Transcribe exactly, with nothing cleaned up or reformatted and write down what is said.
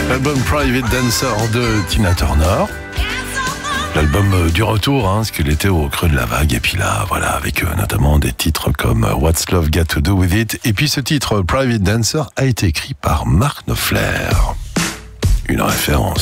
L'album Private Dancer de Tina Turner. L'album du retour, hein, parce qu'il était au creux de la vague. Et puis là, voilà, avec euh, notamment des titres comme What's Love Got to Do With It. Et puis ce titre, Private Dancer, a été écrit par Mark Knopfler. Une référence.